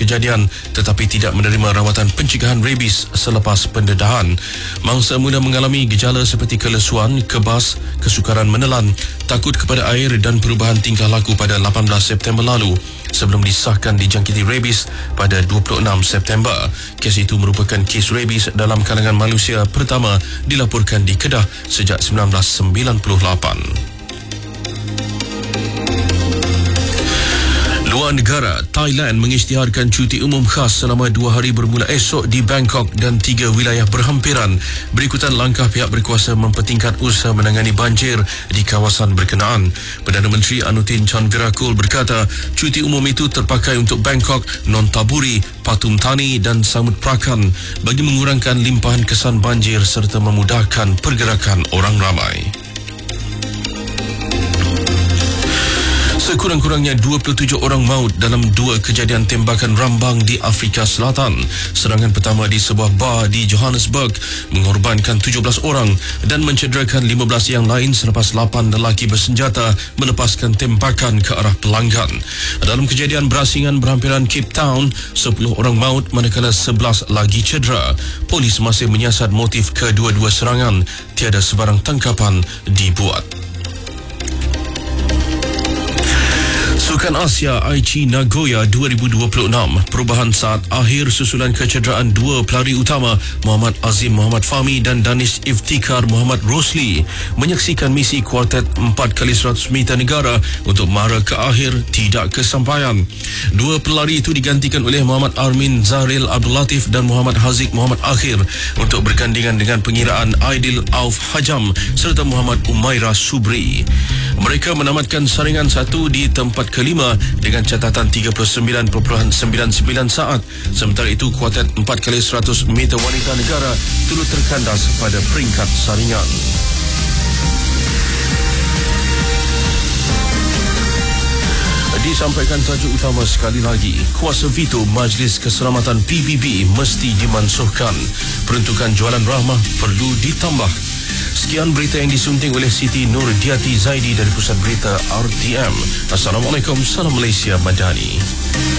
kejadian tetapi tidak menerima rawatan pencegahan rabies selepas pendedahan. Mangsa muda mengalami gejala seperti kelesuan, kebas, kesukaran menelan, takut kepada air dan perubahan tingkah laku pada 18 September lalu sebelum disahkan dijangkiti rabies pada 26 September. Kes itu merupakan kes rabies dalam kalangan manusia pertama dilaporkan di Kedah sejak 1998. Luar negara, Thailand mengisytiharkan cuti umum khas selama 2 hari bermula esok di Bangkok dan 3 wilayah berhampiran berikutan langkah pihak berkuasa mempertingkat usaha menangani banjir di kawasan berkenaan. Perdana Menteri Anutin Chanvirakul berkata cuti umum itu terpakai untuk Bangkok, Nonthaburi, Pathum Thani dan Samut Prakan bagi mengurangkan limpahan kesan banjir serta memudahkan pergerakan orang ramai. Sekurang-kurangnya 27 orang maut dalam 2 kejadian tembakan rambang di Afrika Selatan. Serangan pertama di sebuah bar di Johannesburg mengorbankan 17 orang dan mencederakan 15 yang lain selepas 8 lelaki bersenjata melepaskan tembakan ke arah pelanggan. Dalam kejadian berasingan berhampiran Cape Town, 10 orang maut manakala 11 lagi cedera. Polis masih menyiasat motif kedua-dua serangan. Tiada sebarang tangkapan dibuat. Sukan Asia Aichi Nagoya 2026, perubahan saat akhir susulan kecederaan 2 pelari utama Muhammad Azim Muhammad Fahmi dan Danish Iftikhar Muhammad Rosli menyaksikan misi kuartet 4x100 meter negara untuk mara ke akhir tidak kesampaian. 2 pelari itu digantikan oleh Muhammad Armin Zahril Abdul Latif dan Muhammad Haziq Muhammad Akhir untuk bergandingan dengan pengiraan Aidil Auf Hajam serta Muhammad Umairah Subri. Mereka menamatkan saringan 1 di tempat kelima dengan catatan 39.99 saat. Sementara itu, kuartet 4x100 meter wanita negara turut terkandas pada peringkat saringan. Disampaikan tajuk utama sekali lagi, kuasa veto Majlis Keselamatan PBB mesti dimansuhkan. Peruntukan jualan rahmah perlu ditambah. Sekian berita yang disunting oleh Siti Nurdiati Zaidi dari Pusat Berita RTM. Assalamualaikum, salam Malaysia Madani.